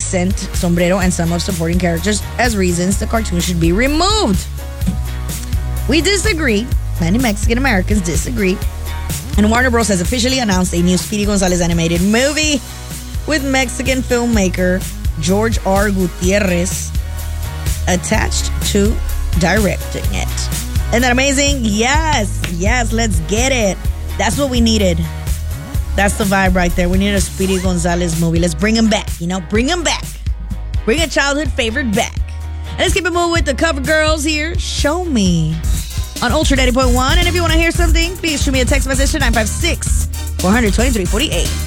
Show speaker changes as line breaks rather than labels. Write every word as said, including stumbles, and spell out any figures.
Vincent Sombrero and some of supporting characters as reasons the cartoon should be removed. We disagree. Many Mexican Americans disagree. And Warner Bros. Has officially announced a new Speedy Gonzales animated movie with Mexican filmmaker George R. Gutierrez attached to directing it. Isn't that amazing? Yes, yes, let's get it. That's what we needed. That's the vibe right there. We need a Speedy Gonzales movie. Let's bring him back, you know, bring him back. Bring a childhood favorite back. And let's keep it moving with the cover girls here. Show Me on Ultra ninety point one. And if you want to hear something, please shoot me a text message to nine five six, four two three, four eight.